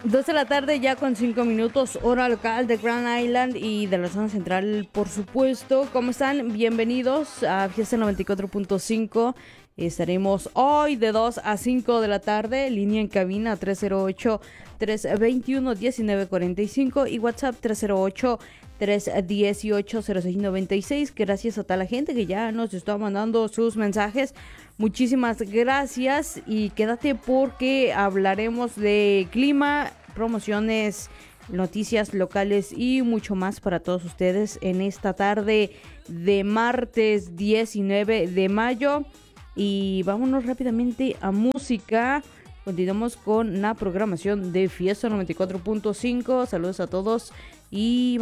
2 de la tarde ya con 5 minutos, hora local de Grand Island y de la zona central, por supuesto. ¿Cómo están? Bienvenidos a Fiesta 94.5. Estaremos hoy de 2 a 5 de la tarde, línea en cabina 308-321-1945 y WhatsApp 308-318-0696. Gracias a toda la gente que ya nos está mandando sus mensajes. Muchísimas gracias y quédate porque hablaremos de clima, promociones, noticias locales y mucho más para todos ustedes en esta tarde de martes 19 de mayo. Y vámonos rápidamente a música. Continuamos con la programación de Fiesta 94.5. Saludos a todos y